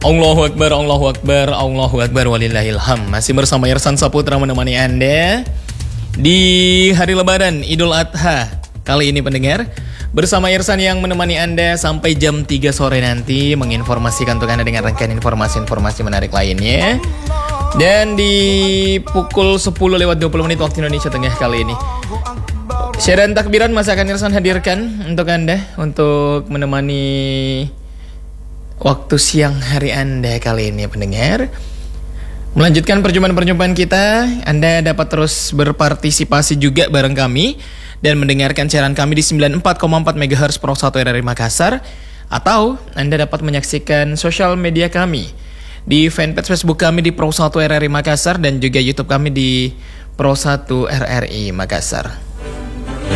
Allahu Akbar, Allahu Akbar, Allahu Akbar, walillahilham. Masih bersama Irsan Saputra menemani Anda di hari Lebaran Idul Adha. Kali ini pendengar, bersama Irsan yang menemani Anda sampai jam 3 sore nanti, menginformasikan untuk Anda dengan rangkaian informasi-informasi menarik lainnya. Dan di pukul 10:20 waktu Indonesia Tengah kali ini, syair dan takbiran masih akan Irsan hadirkan untuk Anda, untuk menemani waktu siang hari Anda kali ini pendengar. Melanjutkan perjumpaan-perjumpaan kita, Anda dapat terus berpartisipasi juga bareng kami dan mendengarkan siaran kami di 94,4 MHz Pro 1 RRI Makassar, atau Anda dapat menyaksikan sosial media kami di fanpage Facebook kami di Pro 1 RRI Makassar dan juga YouTube kami di Pro 1 RRI Makassar.